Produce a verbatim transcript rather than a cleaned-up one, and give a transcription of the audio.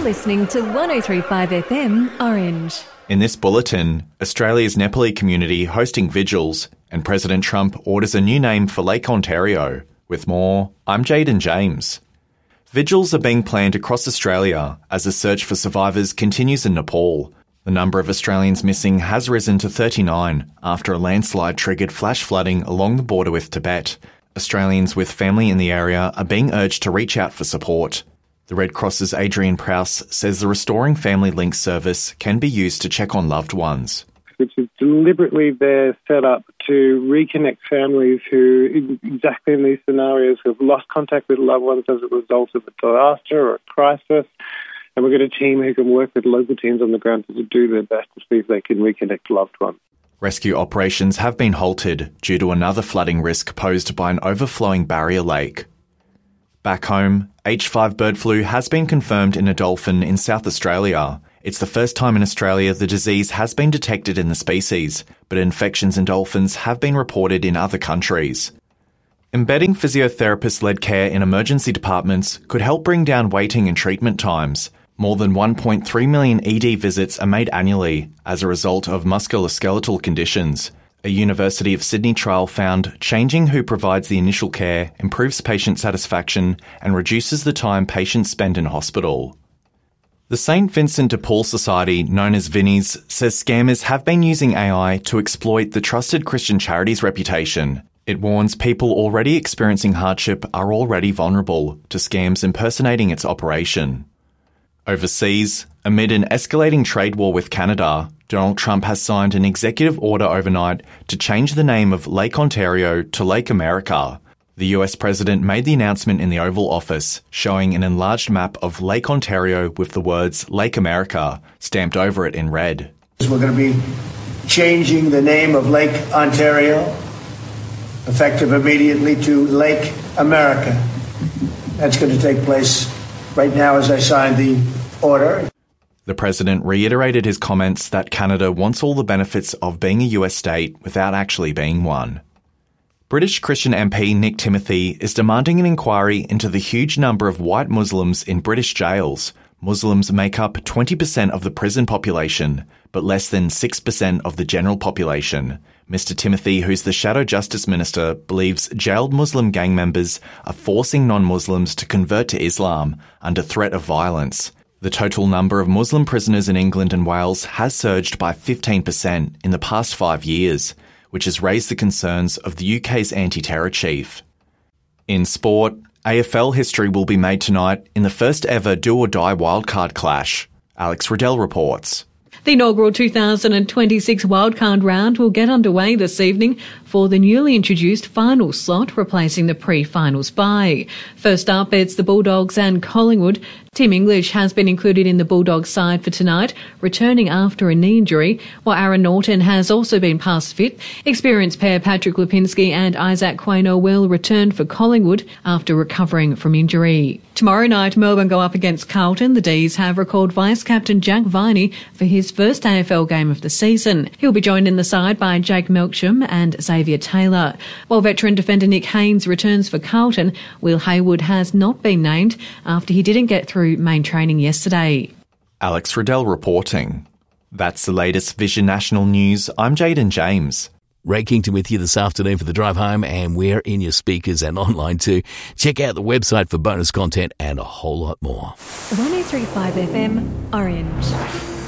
listening to one oh three point five F M Orange. In this bulletin, Australia's Nepali community hosting vigils, and President Trump orders a new name for Lake Ontario. With more, I'm Jaden James. Vigils are being planned across Australia as the search for survivors continues in Nepal. The number of Australians missing has risen to thirty-nine after a landslide triggered flash flooding along the border with Tibet. Australians with family in the area are being urged to reach out for support. The Red Cross's Adrian Prowse says the Restoring Family Links service can be used to check on loved ones. Which is deliberately there set up to reconnect families who, exactly in these scenarios, have lost contact with loved ones as a result of a disaster or a crisis. And we've got a team who can work with local teams on the ground to do their best to see if they can reconnect loved ones. Rescue operations have been halted due to another flooding risk posed by an overflowing barrier lake. Back home, H five bird flu has been confirmed in a dolphin in South Australia. It's the first time in Australia the disease has been detected in the species, but infections in dolphins have been reported in other countries. Embedding physiotherapist-led care in emergency departments could help bring down waiting and treatment times. More than one point three million E D visits are made annually as a result of musculoskeletal conditions. A University of Sydney trial found changing who provides the initial care improves patient satisfaction and reduces the time patients spend in hospital. The Saint Vincent de Paul Society, known as Vinnies, says scammers have been using A I to exploit the trusted Christian charity's reputation. It warns people already experiencing hardship are already vulnerable to scams impersonating its operation. Overseas, amid an escalating trade war with Canada, Donald Trump has signed an executive order overnight to change the name of Lake Ontario to Lake America. The U S president made the announcement in the Oval Office, showing an enlarged map of Lake Ontario with the words Lake America stamped over it in red. We're going to be changing the name of Lake Ontario, effective immediately, to Lake America. That's going to take place right now as I sign the order. The president reiterated his comments that Canada wants all the benefits of being a U S state without actually being one. British Christian M P Nick Timothy is demanding an inquiry into the huge number of white Muslims in British jails. Muslims make up twenty percent of the prison population, but less than six percent of the general population. Mister Timothy, who's the Shadow Justice Minister, believes jailed Muslim gang members are forcing non-Muslims to convert to Islam under threat of violence. The total number of Muslim prisoners in England and Wales has surged by fifteen percent in the past five years, which has raised the concerns of the U K's anti-terror chief. In sport, A F L history will be made tonight in the first ever do-or-die wildcard clash. Alex Riddell reports. The inaugural two thousand twenty-six wildcard round will get underway this evening for the newly introduced final slot, replacing the pre-finals bye. First up, it's the Bulldogs and Collingwood. Tim English has been included in the Bulldogs side for tonight, returning after a knee injury, while Aaron Norton has also been past fit. Experienced pair Patrick Lipinski and Isaac Quaino will return for Collingwood after recovering from injury. Tomorrow night, Melbourne go up against Carlton. The D's have recalled Vice-Captain Jack Viney for his first A F L game of the season. He'll be joined in the side by Jake Melksham and Xavier Taylor. While veteran defender Nick Haynes returns for Carlton, Will Hayward has not been named after he didn't get through main training yesterday. Alex Riddell reporting. That's the latest Vision National News. I'm Jaden James. Ray Kington with you this afternoon for the drive home, and we're in your speakers and online too. Check out the website for bonus content and a whole lot more. one oh three point five F M Orange.